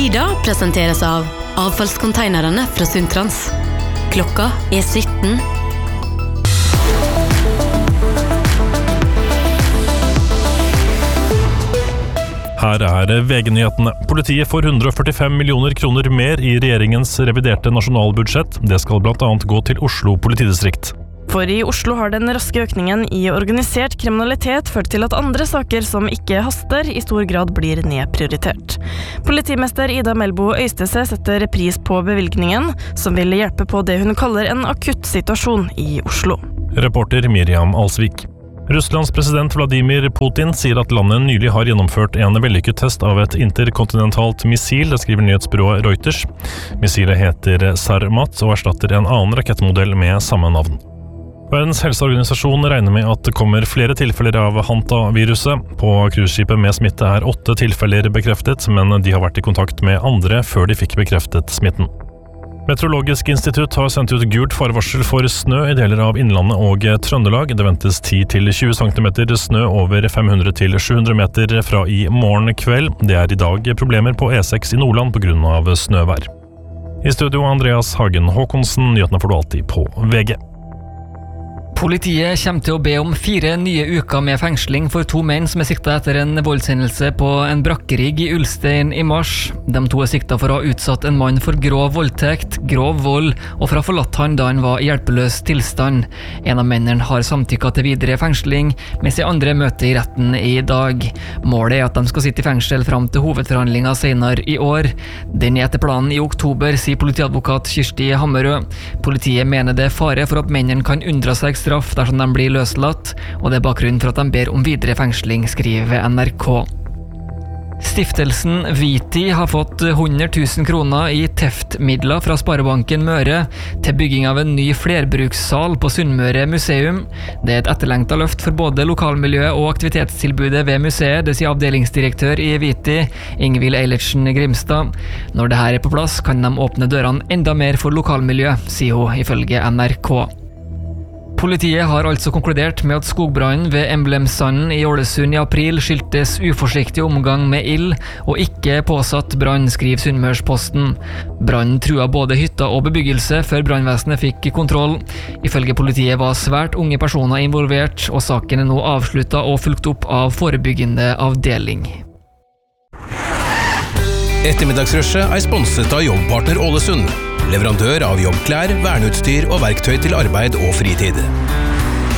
Nyheter presenteres av avfallskonteinerne fra Sundtrans. Klokka 17. Her VG-nyhetene. Politiet får 145 millioner kroner mer i regjeringens reviderte nasjonalbudsjett. Det skal blant annet gå til Oslo politidistrikt. For i Oslo har den raske økningen i organisert kriminalitet ført til at andre saker som ikke haster, i stor grad blir nedprioritert. Politimester Ida Melbo Øystese setter pris på bevilgningen, som vil hjelpe på det hun kaller en akutt situasjon i Oslo. Reporter Miriam Alsvik. Russlands president Vladimir Putin sier at landet nylig har gjennomført en vellykket test av et interkontinentalt missil, det skriver nyhetsbyrået Reuters. Missilet heter Sarmat og erstatter en annen rakettmodell med samme navn. Verdens helseorganisasjon regner med at det kommer flere tilfeller av Hanta-viruset. På cruiseskipet med smitte 8 tilfeller bekreftet, men de har vært i kontakt med andre før de fikk bekreftet smitten. Meteorologisk institutt har sendt ut gult farevarsel for snø i deler av Innlandet og Trøndelag. Det ventes 10-20 cm snø over 500-700 meter fra i morgen kveld. Det i dag problemer på E6 i Nordland på grunn av snøvær. I studio Andreas Hagen Håkonsen, nyhetene får du alltid på VG. Politiet kommer til å be om 4 nye uker med fengsling for 2 menn som siktet etter en voldshendelse på en brakkerigg i Ulstein i mars. De 2 siktet for å ha utsatt en mann for grov voldtekt, grov vold og for å ha forlatt han da han var i hjelpeløs tilstand. En av mennene har samtykket til videre fengsling, mens de andre møter i retten i dag. Målet at de skal sitte i fengsel fram til hovedforhandlingen senere i år. Den etter planen i oktober, sier politiadvokat Kirsti Hammerød. Politiet mener det fare for at mennene kan unndra seg straff dersom de blir løslatt, og det bakgrunnen for at de ber om videre fengsling, skriver NRK. Stiftelsen Viti har fått 100 000 kroner i TEFT-midler fra Sparebanken Møre til bygging av en ny flerbrukssal på Sunnmøre museum. Det et etterlengtet løft for både lokalmiljøet og aktivitetstilbudet ved museet, det sier avdelingsdirektør i Viti, Ingvild Eilertsen Grimstad. Når det her på plass, kan de åpne dørene enda mer for lokalmiljø, sier hun ifølge NRK. Politiet har altså konkludert med at skogbrannen ved Emblemsanden i Ålesund i april skyldtes uforsiktig omgang med ild og ikke påsatt brann, skriver Sunnmørsposten. Brannen trua både hytta og bebyggelse før brannvesenet fikk kontroll. Ifølge politiet var svært unge personer involvert, og saken nå avsluttet og fulgt opp av forebyggende avdeling. Ettermiddagsrushet sponset av Jobbpartner Ålesund. Leverandør av jobbklær, verneutstyr og verktøy til arbeid og fritid.